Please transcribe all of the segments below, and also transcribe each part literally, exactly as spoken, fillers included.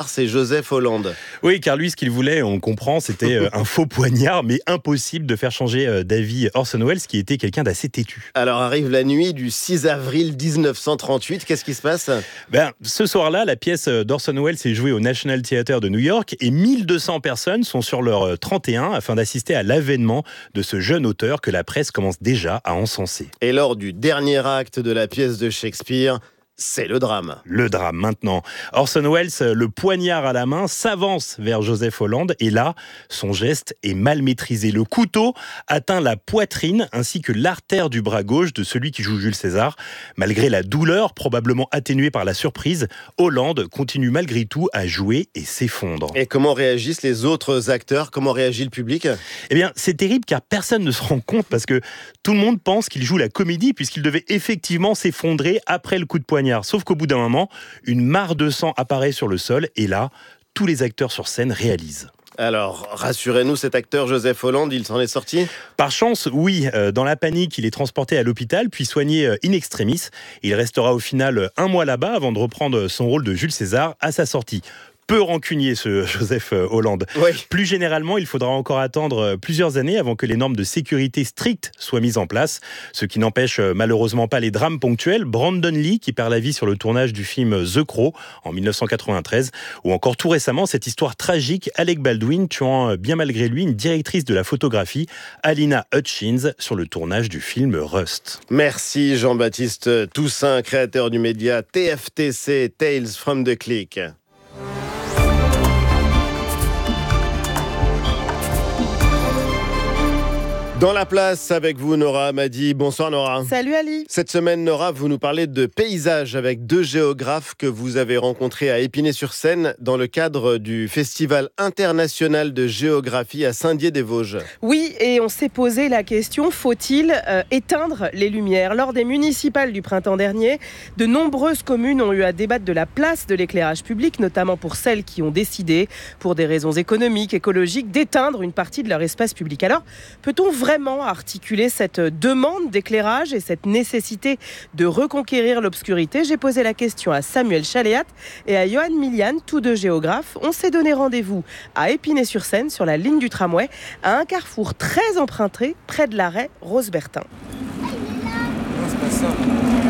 c'est Joseph Hollande. Oui, car lui, ce qu'il voulait, on comprend, c'était un faux poignard, mais impossible de faire changer d'avis Orson Welles, qui était quelqu'un d'assez têtu. Alors arrive la nuit du six avril dix-neuf cent trente-huit, qu'est-ce qui se passe ? Ben, ce soir-là, la pièce d'Orson Welles est jouée au National Theatre de New York et mille deux cents personnes sont sur leur trente et un afin d'assister à l'avènement de ce jeune auteur que la presse commence déjà à encenser. Et lors du dernier acte de la pièce de Shakespeare, c'est le drame. Le drame maintenant. Orson Welles, le poignard à la main, s'avance vers Joseph Hollande et là, son geste est mal maîtrisé. Le couteau atteint la poitrine ainsi que l'artère du bras gauche de celui qui joue Jules César. Malgré la douleur, probablement atténuée par la surprise, Hollande continue malgré tout à jouer et s'effondre. Et comment réagissent les autres acteurs ? Comment réagit le public ? Eh bien, c'est terrible car personne ne se rend compte parce que tout le monde pense qu'il joue la comédie puisqu'il devait effectivement s'effondrer après le coup de poignard. Sauf qu'au bout d'un moment, une mare de sang apparaît sur le sol et là, tous les acteurs sur scène réalisent. Alors, rassurez-nous, cet acteur Joseph Hollande, il s'en est sorti ? Par chance, oui. Dans la panique, il est transporté à l'hôpital, puis soigné in extremis. Il restera au final un mois là-bas avant de reprendre son rôle de Jules César à sa sortie. Peu rancunier ce Joseph Hollande. Oui. Plus généralement, il faudra encore attendre plusieurs années avant que les normes de sécurité strictes soient mises en place, ce qui n'empêche malheureusement pas les drames ponctuels. Brandon Lee qui perd la vie sur le tournage du film The Crow en dix-neuf cent quatre-vingt-treize, ou encore tout récemment cette histoire tragique, Alec Baldwin tuant bien malgré lui une directrice de la photographie, Alina Hutchins, sur le tournage du film Rust. Merci Jean-Baptiste Toussaint, créateur du média T F T C, Tales from the Click. Dans la place avec vous, Nora Amadi. Bonsoir Nora. Salut Ali. Cette semaine, Nora, vous nous parlez de paysages avec deux géographes que vous avez rencontrés à Épinay-sur-Seine dans le cadre du Festival international de géographie à Saint-Dié-des-Vosges. Oui, et on s'est posé la question, faut-il euh, éteindre les lumières ? Lors des municipales du printemps dernier, de nombreuses communes ont eu à débattre de la place de l'éclairage public, notamment pour celles qui ont décidé, pour des raisons économiques, écologiques, d'éteindre une partie de leur espace public. Alors, peut-on vraiment vraiment articuler cette demande d'éclairage et cette nécessité de reconquérir l'obscurité ? J'ai posé la question à Samuel Chaléat et à Johan Milian, tous deux géographes. On s'est donné rendez-vous à Épinay-sur-Seine, sur la ligne du tramway, à un carrefour très emprunté, près de l'arrêt Rose-Bertin. Non, c'est pas ça.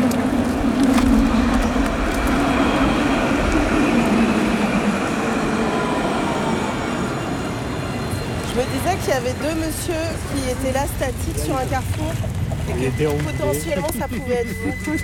Je me disais qu'il y avait deux messieurs qui étaient là statiques sur un carrefour et que potentiellement ça pouvait être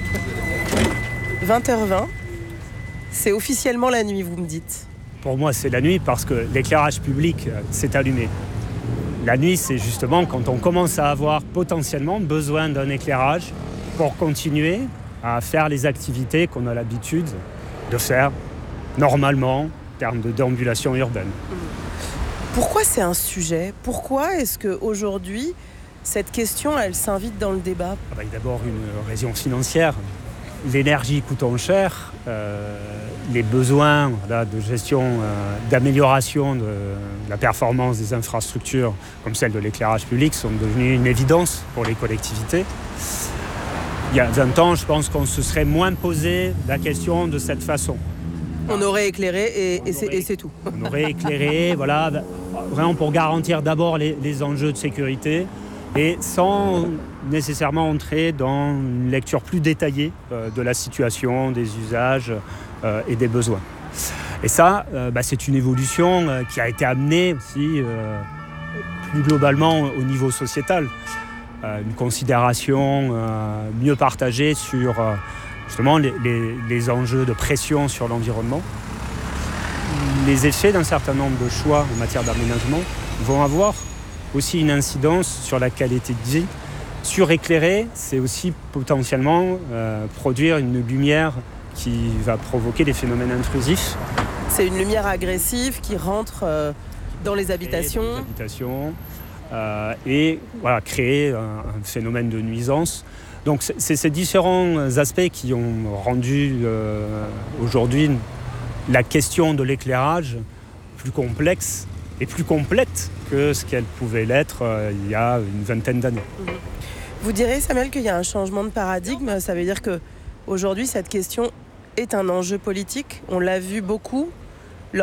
vous. vingt heures vingt, c'est officiellement la nuit, vous me dites. Pour moi, c'est la nuit parce que l'éclairage public s'est allumé. La nuit, c'est justement quand on commence à avoir potentiellement besoin d'un éclairage pour continuer à faire les activités qu'on a l'habitude de faire normalement en termes de déambulation urbaine. Pourquoi c'est un sujet ? Pourquoi est-ce qu'aujourd'hui, cette question, elle s'invite dans le débat ? Ah bah, il y a d'abord une raison financière. L'énergie coûtant cher, euh, les besoins là, de gestion, euh, d'amélioration de la performance des infrastructures, comme celle de l'éclairage public, sont devenus une évidence pour les collectivités. Il y a vingt ans, je pense qu'on se serait moins posé la question de cette façon. On aurait éclairé et, et, c'est, aurait, et c'est tout. On aurait éclairé, voilà, vraiment pour garantir d'abord les, les enjeux de sécurité et sans nécessairement entrer dans une lecture plus détaillée euh, de la situation, des usages euh, et des besoins. Et ça, euh, bah, c'est une évolution euh, qui a été amenée aussi euh, plus globalement au niveau sociétal. Euh, une considération euh, mieux partagée sur... Euh, justement les, les, les enjeux de pression sur l'environnement. Les effets d'un certain nombre de choix en matière d'aménagement vont avoir aussi une incidence sur la qualité de vie. Suréclairer, c'est aussi potentiellement euh, produire une lumière qui va provoquer des phénomènes intrusifs. C'est une lumière agressive qui rentre euh, dans les habitations. Dans les habitations euh, et voilà, créer un, un phénomène de nuisance. Donc c'est ces différents aspects qui ont rendu euh, aujourd'hui la question de l'éclairage plus complexe et plus complète que ce qu'elle pouvait l'être euh, il y a une vingtaine d'années. Vous direz, Samuel, qu'il y a un changement de paradigme. Ça veut dire qu'aujourd'hui, cette question est un enjeu politique. On l'a vu beaucoup